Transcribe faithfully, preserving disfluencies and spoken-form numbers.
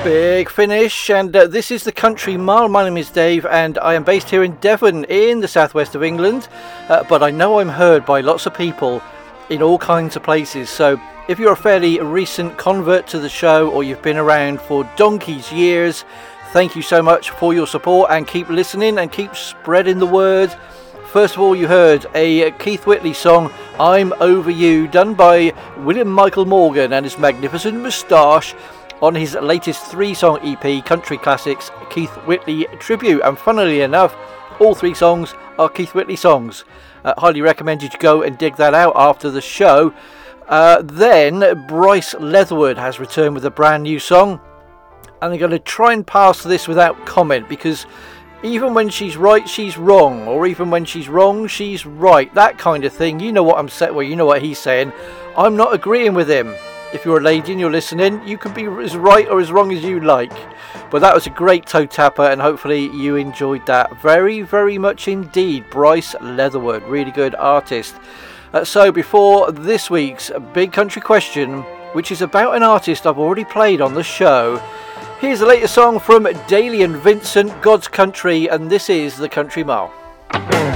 Big finish, and uh, this is the Country Mile. My name is Dave, and I am based here in Devon, in the southwest of England. Uh, but I know I'm heard by lots of people in all kinds of places. So if you're a fairly recent convert to the show, or you've been around for donkey's years, thank you so much for your support, and keep listening and keep spreading the word. First of all, you heard a Keith Whitley song, I'm Over You, done by William Michael Morgan and his magnificent moustache, on his latest three-song E P, Country Classics Keith Whitley Tribute. And funnily enough, all three songs are Keith Whitley songs. Uh, highly recommend you to go and dig that out after the show. Uh, then Bryce Leatherwood has returned with a brand new song, and I'm going to try and pass this without comment, because even when she's right, she's wrong, or even when she's wrong, she's right. That kind of thing. You know what I'm saying? Well, you know what he's saying. I'm not agreeing with him. If you're a lady and you're listening, you can be as right or as wrong as you like. But that was a great toe tapper, and hopefully you enjoyed that very, very much indeed. Bryce Leatherwood, really good artist. Uh, so before this week's Big Country Question, which is about an artist I've already played on the show, here's the latest song from Daly and Vincent, God's Country, and this is the Country Mile.